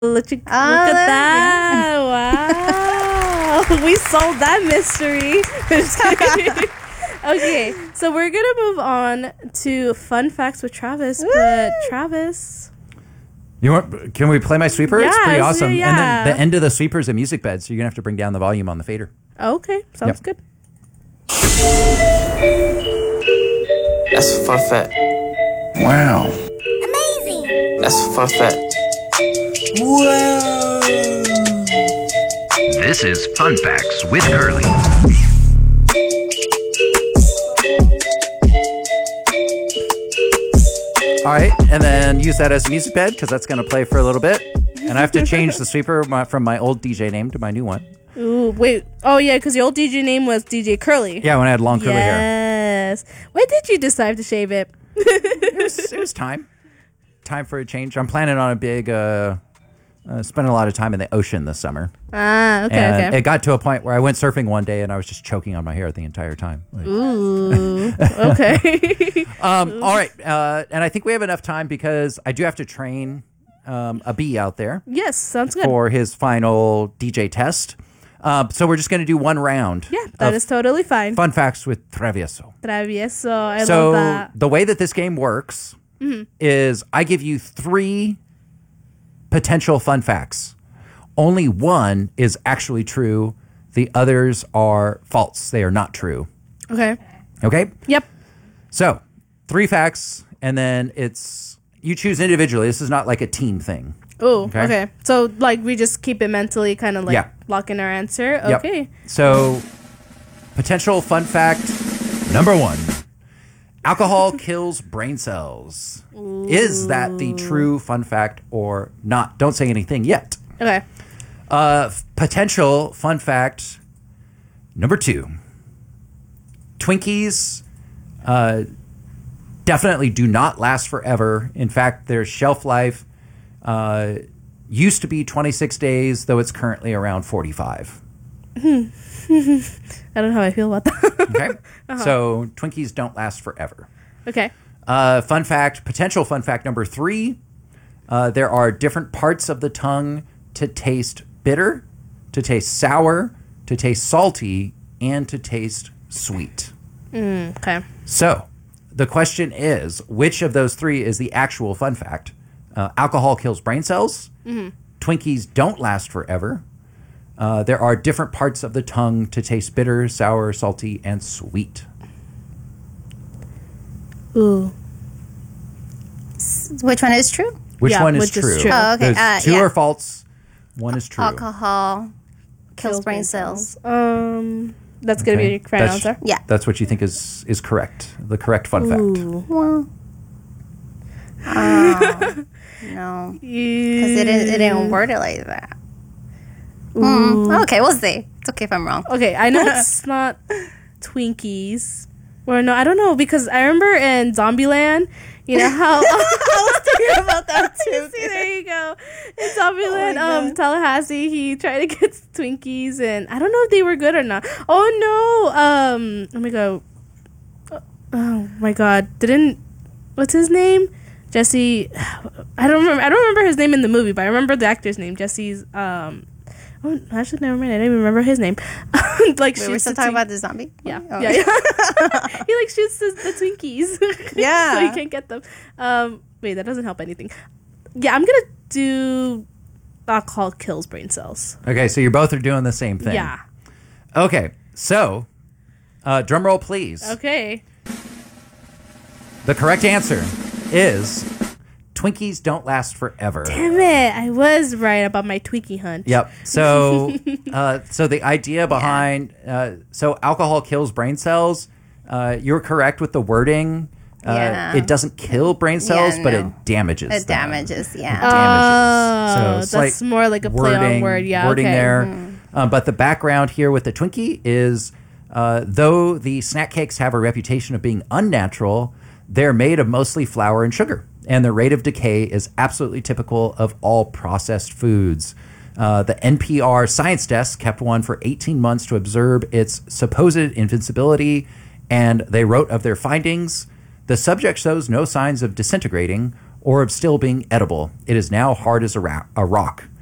Look at that. Wow. We solved that mystery. Just kidding. Okay, so we're going to move on to fun facts with Travis. But Travis... Can we play my sweeper? Yeah, it's pretty awesome. yeah. And then the end of the sweeper is a music bed, so you're going to have to bring down the volume on the fader. Okay, sounds good. That's a fun fact. Wow. Amazing. That's a fun fact. Wow. This is Fun Facts with Curly. All right, and then use that as a music bed because that's going to play for a little bit. And I have to change the sweeper from my old DJ name to my new one. Ooh, wait. Oh, yeah, because your old DJ name was DJ Curly. Yeah, when I had long curly hair. Yes. When did you decide to shave it? It was time. Time for a change. I'm planning on a big, spending a lot of time in the ocean this summer. Ah, okay, and okay. it got to a point where I went surfing one day and I was just choking on my hair the entire time. Ooh, okay. All right, and I think we have enough time because I do have to train a bee out there. Yes, sounds good. For his final DJ test. So we're just going to do one round. Yeah, that is totally fine. Fun facts with Travieso. Travieso, I love that. The way that this game works is I give you 3 potential fun facts. Only one is actually true. The others are false. They are not true. Okay. Okay? Yep. So 3 facts, and then you choose individually. This is not like a team thing. Oh, okay. So, like, we just keep it mentally kind of like lock in our answer? Okay. Yep. So, potential fun fact number 1. Alcohol kills brain cells. Ooh. Is that the true fun fact or not? Don't say anything yet. Okay. Potential fun fact number 2. Twinkies definitely do not last forever. In fact, their shelf life used to be 26 days, though it's currently around 45. I don't know how I feel about that. Okay. So Twinkies don't last forever. Okay. Potential fun fact number 3. There are different parts of the tongue to taste bitter, to taste sour, to taste salty, and to taste sweet. Okay. So the question is, which of those 3 is the actual fun fact? Alcohol kills brain cells. Twinkies don't last forever. There are different parts of the tongue to taste bitter, sour, salty, and sweet. Ooh. Which one is true? Which one is true? Oh, okay. There's 2 are false. 1 is true. Alcohol kills brain cells. That's going to be your final answer? Yeah. That's what you think is correct. The correct fun fact. Well, no. Because it didn't word it like that. Okay, we'll see. It's okay if I'm wrong. Okay, I know it's not Twinkies. Or no, I don't know, because I remember in Zombieland, you know how... I was thinking about that too. See, there you go. In Zombieland, Tallahassee, he tried to get Twinkies, and I don't know if they were good or not. Oh, no. Let me go. Oh, my God. What's his name? Jesse... I don't remember his name in the movie, but I remember the actor's name. Jesse's... Oh, actually, never mind. I don't even remember his name. Wait, we're still talking about the zombie? Yeah. Oh. Yeah. He, like, shoots the Twinkies. Yeah. So he can't get them. Wait, that doesn't help anything. Yeah, I'm going to do alcohol kills brain cells. Okay, so you both are doing the same thing. Yeah. Okay, so drum roll, please. Okay. The correct answer is Twinkies don't last forever. Damn it. I was right about my Twinkie hunt. Yep. So, so the idea behind so alcohol kills brain cells. You're correct with the wording. It doesn't kill brain cells, but it damages. It damages. Yeah. Damages. So that's more like a play on word. Yeah. Wording okay. there. But the background here with the Twinkie is, though the snack cakes have a reputation of being unnatural, they're made of mostly flour and sugar. And the rate of decay is absolutely typical of all processed foods. The NPR Science Desk kept one for 18 months to observe its supposed invincibility, and they wrote of their findings, the subject shows no signs of disintegrating or of still being edible. It is now hard as a rock.